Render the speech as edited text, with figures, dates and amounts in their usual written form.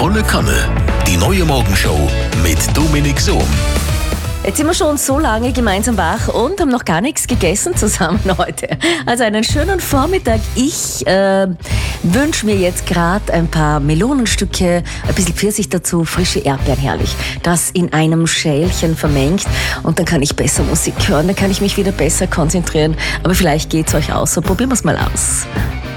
Volle Kanne. Die neue Morgenshow mit Dominik Sohm. Jetzt sind wir schon so lange gemeinsam wach und haben noch gar nichts gegessen zusammen heute. Also einen schönen Vormittag. Ich wünsche mir jetzt gerade ein paar Melonenstücke, ein bisschen Pfirsich dazu, frische Erdbeeren, herrlich. Das in einem Schälchen vermengt und dann kann ich besser Musik hören, dann kann ich mich wieder besser konzentrieren. Aber vielleicht geht's euch aus, so probieren wir es mal aus.